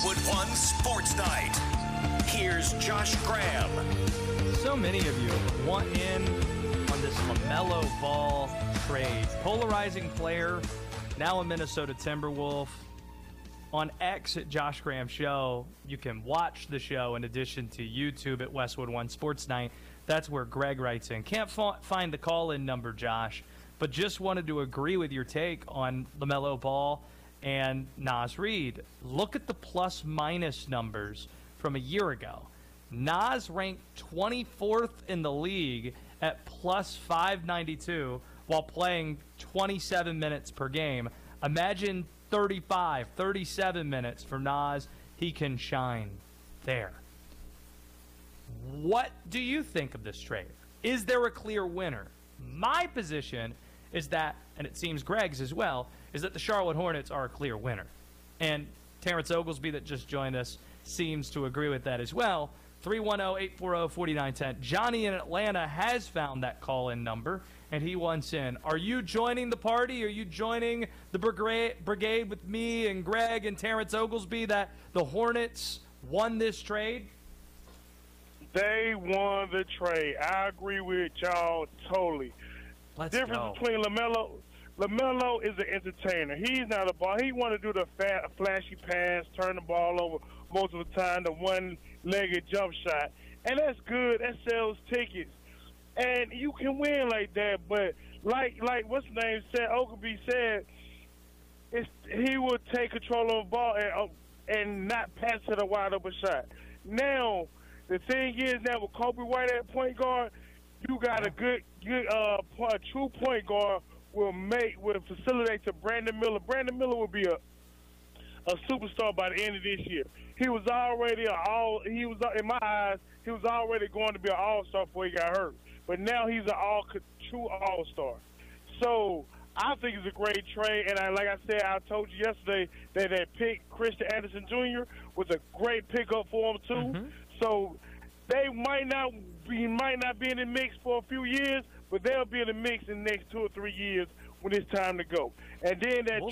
Westwood One Sports Night. Here's Josh Graham. So many of you want in on this LaMelo Ball trade. Polarizing player, now a Minnesota Timberwolf. On X at Josh Graham Show, you can watch the show in addition to YouTube at Westwood One Sports Night. That's where Greg writes in. Can't find the call-in number, Josh, but just wanted to agree with your take on LaMelo Ball and Naz Reid. Look at the plus-minus numbers from a year ago. Naz ranked 24th in the league at plus 592 while playing 27 minutes per game. Imagine 35, 37 minutes for Naz. He can shine there. What do you think of this trade? Is there a clear winner? My position is that, and it seems Greg's as well, is that the Charlotte Hornets are a clear winner. And Terrence Oglesby, that just joined us, seems to agree with that as well. 310-840-4910. Johnny in Atlanta has found that call-in number, and he wants in. Are you joining the party? Are you joining the brigade with me and Greg and Terrence Oglesby that the Hornets won this trade? They won the trade. I agree with y'all totally. Difference between LaMelo is an entertainer. He's not a ball. He want to do the flashy pass, turn the ball over most of the time, the one-legged jump shot. And that's good. That sells tickets. And you can win like that. But like what's his name said, Oglesby said, he will take control of the ball and not pass it a wide open shot. Now, the thing is that with Kobe White at point guard, you got a good true point guard will facilitate to Brandon Miller. Brandon Miller will be a superstar by the end of this year. He was already in my eyes, he was already going to be an all-star before he got hurt. But now he's a true all-star. So I think it's a great trade. And like I said, I told you yesterday that that pick, Christian Anderson Jr., was a great pickup for him too. Mm-hmm. So they might not be in the mix for a few years, but they'll be in the mix in the next 2 or 3 years when it's time to go. And then that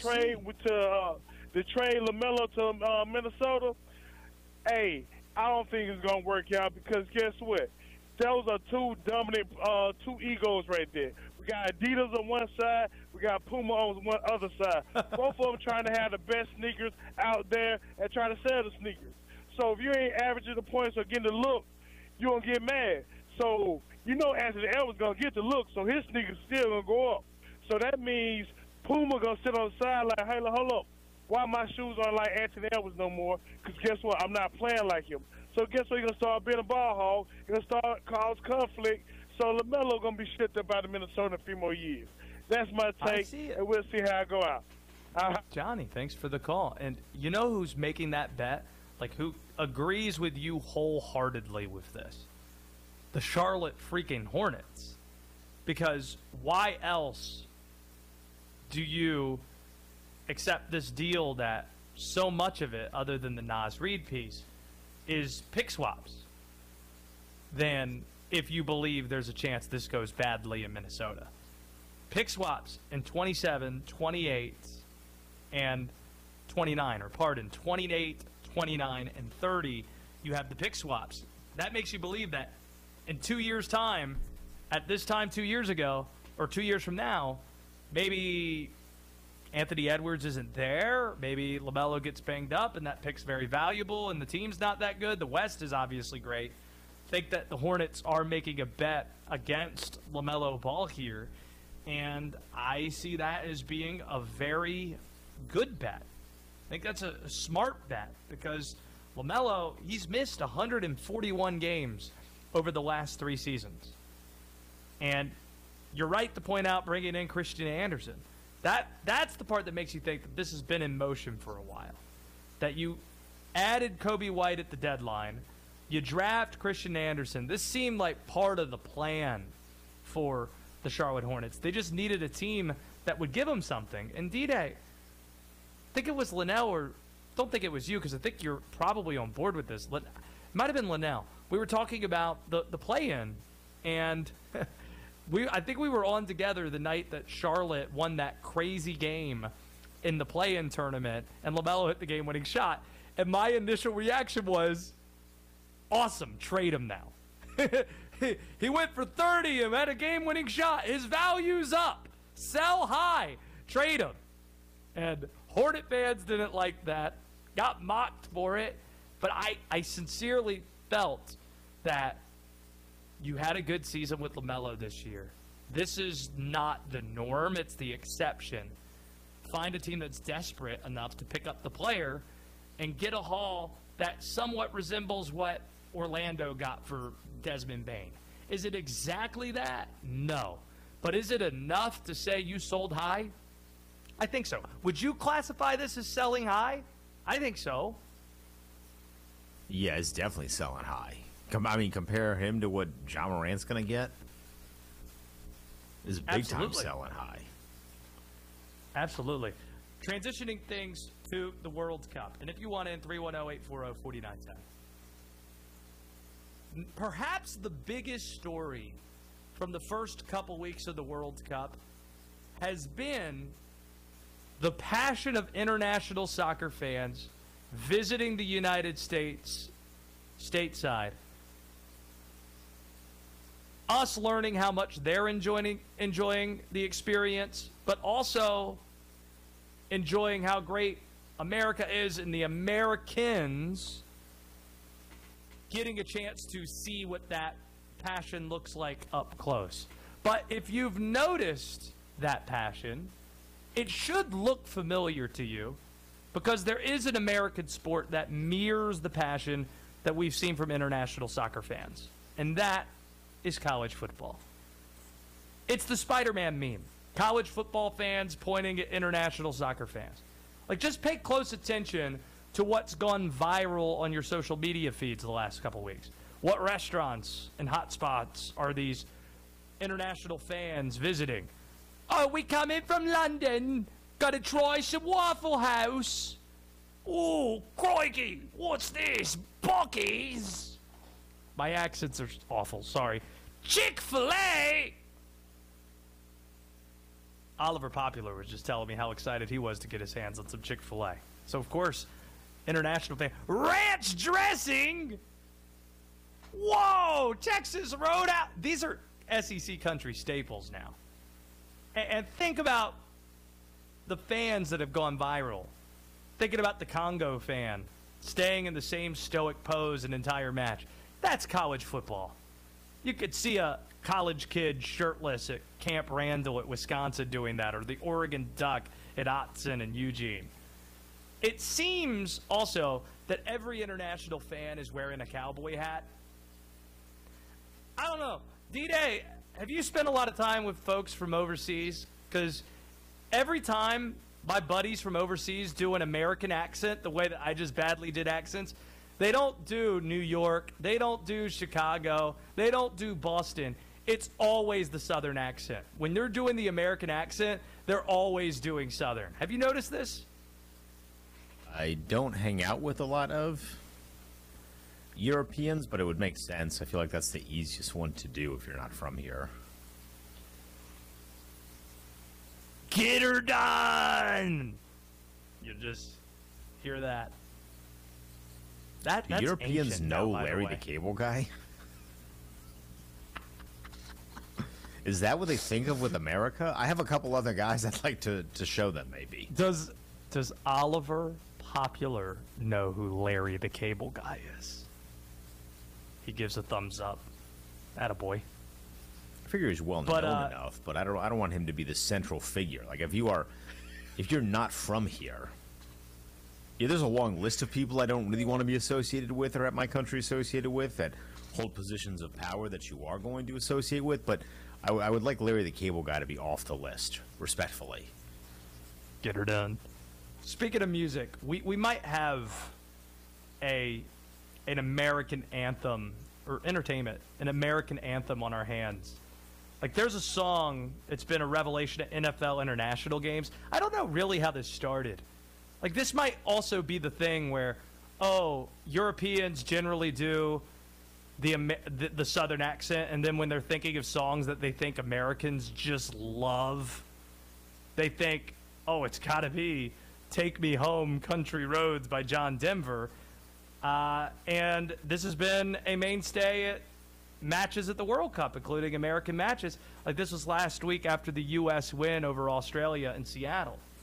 trade LaMelo to Minnesota, hey, I don't think it's going to work out because guess what? Those are two dominant, two egos right there. We got Adidas on one side, we got Puma on one other side. Both of them trying to have the best sneakers out there and trying to sell the sneakers. So if you ain't averaging the points or getting the look, you don't get mad. So you know Anthony Edwards going to get the look, so his sneakers still going to go up. So that means Puma going to sit on the side like, hey, hold up. Why my shoes aren't like Anthony Edwards no more? Because guess what? I'm not playing like him. So guess what? You're going to start being a ball hog. You're going to start cause conflict. So LaMelo going to be shipped up out of Minnesota in a few more years. That's my take, and we'll see how I go out. Johnny, thanks for the call. And you know who's making that bet? Like, who agrees with you wholeheartedly with this? The Charlotte freaking Hornets. Because why else do you accept this deal that so much of it, other than the Naz Reid piece, is pick swaps, than if you believe there's a chance this goes badly in Minnesota? Pick swaps in 27, 28, and 29, or pardon, 28, 29, and 30, you have the pick swaps. That makes you believe that in 2 years' time, at this time 2 years ago, or 2 years from now, maybe Anthony Edwards isn't there. Maybe LaMelo gets banged up, and that pick's very valuable, and the team's not that good. The West is obviously great. I think that the Hornets are making a bet against LaMelo Ball here, and I see that as being a very good bet. I think that's a smart bet because LaMelo, he's missed 141 games over the last 3 seasons. And you're right to point out bringing in Christian Anderson. That's the part that makes you think that this has been in motion for a while. That you added Kobe White at the deadline. You draft Christian Anderson. This seemed like part of the plan for the Charlotte Hornets. They just needed a team that would give them something. And D-Day, I think it was Linnell, or don't think it was you because I think you're probably on board with this. It might have been Linnell. We were talking about the play-in, and I think we were on together the night that Charlotte won that crazy game in the play-in tournament, and LaMelo hit the game-winning shot. And my initial reaction was, awesome, trade him now. He went for 30 and had a game-winning shot. His value's up. Sell high. Trade him. And Hornet fans didn't like that. Got mocked for it. But I sincerely felt that you had a good season with LaMelo this year. This is not the norm. It's the exception. Find a team that's desperate enough to pick up the player and get a haul that somewhat resembles what Orlando got for Desmond Bane. Is it exactly that? No. But is it enough to say you sold high? I think so. Would you classify this as selling high? I think so. Yeah, it's definitely selling high. I mean, compare him to what Ja Morant's going to get. It's big time selling high. Absolutely. Transitioning things to the World Cup. And if you want in, 310-840-4910. Perhaps the biggest story from the first couple weeks of the World Cup has been the passion of international soccer fans visiting the United States stateside. Us learning how much they're enjoying the experience, but also enjoying how great America is and the Americans getting a chance to see what that passion looks like up close. But if you've noticed that passion, it should look familiar to you because there is an American sport that mirrors the passion that we've seen from international soccer fans, and that is college football. It's the Spider-Man meme. College football fans pointing at international soccer fans. Like, just pay close attention to what's gone viral on your social media feeds the last couple weeks. What restaurants and hotspots are these international fans visiting? Oh, we come in from London. Gotta try some Waffle House. Oh, crikey, what's this? Buc-ee's? My accents are awful, sorry. Chick-fil-A! Oliver Popular was just telling me how excited he was to get his hands on some Chick-fil-A. So, of course, international fan. Ranch dressing! Whoa! Texas Roadhouse! These are SEC country staples now. And think about the fans that have gone viral. Thinking about the Congo fan staying in the same stoic pose an entire match. That's college football. You could see a college kid shirtless at Camp Randall at Wisconsin doing that, or the Oregon Duck at Autzen and Eugene. It seems also that every international fan is wearing a cowboy hat. I don't know. D-Day, have you spent a lot of time with folks from overseas? Because every time my buddies from overseas do an American accent, the way that I just badly did accents, they don't do New York, they don't do Chicago, they don't do Boston. It's always the Southern accent. When they're doing the American accent, they're always doing Southern. Have you noticed this? I don't hang out with a lot of Europeans, but it would make sense. I feel like that's the easiest one to do if you're not from here. Get her done! You just hear that. That's Europeans know now, Larry the Cable Guy? Is that what they think of with America? I have a couple other guys I'd like to show them, maybe. Does Oliver Popular know who Larry the Cable Guy is? He gives a thumbs up. Attaboy. I figure he's well known enough, but I don't want him to be the central figure. Like, if you're not from here, yeah, there's a long list of people I don't really want to be associated with or have my country associated with that hold positions of power that you are going to associate with, but I would like Larry the Cable Guy to be off the list, respectfully. Get her done. Speaking of music, we might have an American anthem, or entertainment, an American anthem on our hands. Like, there's a song, it's been a revelation at NFL International games. I don't know really how this started. Like, this might also be the thing where, Europeans generally do the Southern accent, and then when they're thinking of songs that they think Americans just love, they think, it's got to be Take Me Home, Country Roads by John Denver. And this has been a mainstay at matches at the World Cup, including American matches. Like this was last week after the U.S. win over Australia in Seattle.